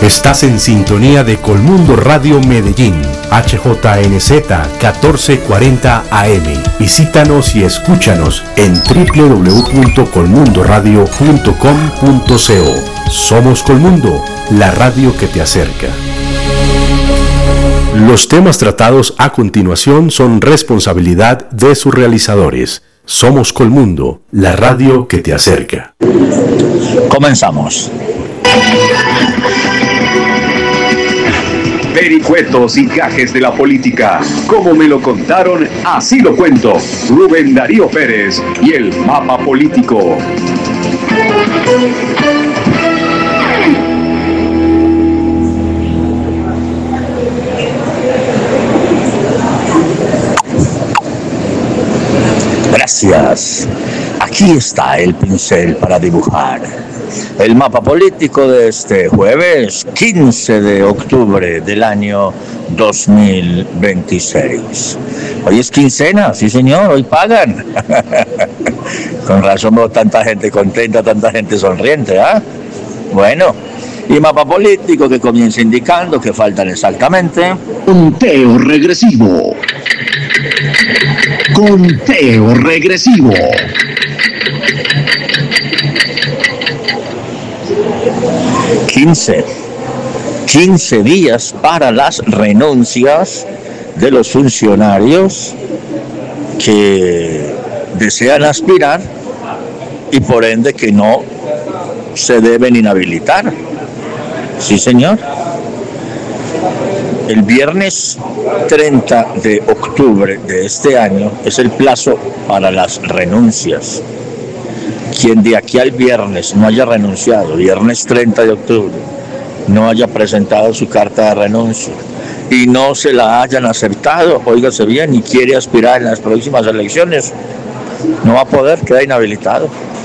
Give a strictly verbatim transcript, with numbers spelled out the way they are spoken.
Estás en sintonía de Colmundo Radio Medellín, H J N Z catorce cuarenta A M. Visítanos y escúchanos en doble u doble u doble u punto colmundo radio punto com punto co. Somos Colmundo, la radio que te acerca. Los temas tratados a continuación son responsabilidad de sus realizadores. Somos Colmundo, la radio que te acerca. Comenzamos. Vericuetos y gajes de la política. Como me lo contaron, así lo cuento. Rubén Darío Pérez y el mapa político. Gracias. Aquí está el pincel para dibujar el mapa político de este jueves quince de octubre del año dos mil veintiséis. Hoy es quincena, sí señor, hoy pagan. Con razón veo tanta gente contenta, tanta gente sonriente, ¿ah? ¿eh? Bueno, y mapa político que comienza indicando que faltan exactamente... Conteo regresivo. Conteo regresivo. quince, quince días para las renuncias de los funcionarios que desean aspirar y por ende que no se deben inhabilitar. Sí, señor. El viernes treinta de octubre de este año es el plazo para las renuncias. Quien de aquí al viernes no haya renunciado, viernes treinta de octubre, no haya presentado su carta de renuncia y no se la hayan aceptado, óigase bien, y quiere aspirar en las próximas elecciones, no va a poder, queda inhabilitado.